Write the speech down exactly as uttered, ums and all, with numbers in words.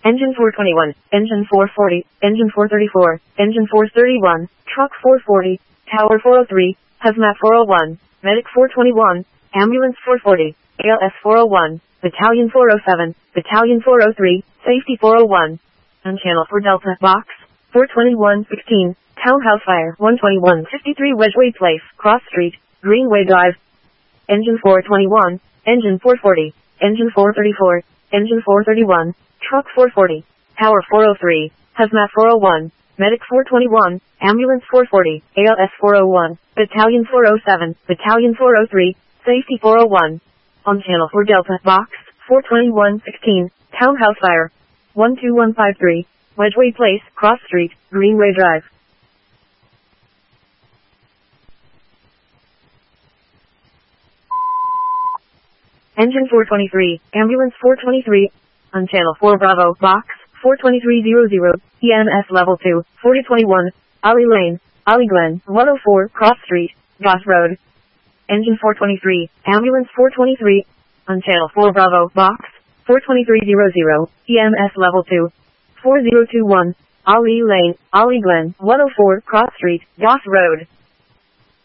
Engine four twenty-one, Engine four forty, Engine four thirty-four, Engine four thirty-one, Truck four forty, Tower four oh three, Hazmat four oh one, Medic four twenty-one, Ambulance four forty, A L S four oh one, Battalion four oh seven, Battalion four oh three, Safety four oh one, on Channel four Delta, Box four twenty-one sixteen, Townhouse Fire one twenty-one fifty-three Wedgeway Place, Cross Street, Greenway Drive. Engine four twenty-one, Engine four forty, Engine four thirty-four, Engine four thirty-one, Truck four forty, Tower four oh three, Hazmat four oh one, Medic four twenty-one, Ambulance four forty, A L S four oh one, Battalion four oh seven, Battalion four oh three, Safety four oh one. On Channel four Delta, Box four twenty-one sixteen, Townhouse Fire one two one five three, Wedgeway Place, Cross Street, Greenway Drive. Engine four twenty-three, Ambulance four twenty-three, on Channel four Bravo, Box four twenty-three hundred, E M S Level two, forty twenty-one, Ollie Lane, Ollie Glen, one oh four, Cross Street, Goss Road. Engine four twenty-three, Ambulance four twenty-three, on Channel four Bravo, Box four twenty-three hundred, E M S Level two, forty twenty-one, Ollie Lane, Ollie Glen, one oh four, Cross Street, Goss Road.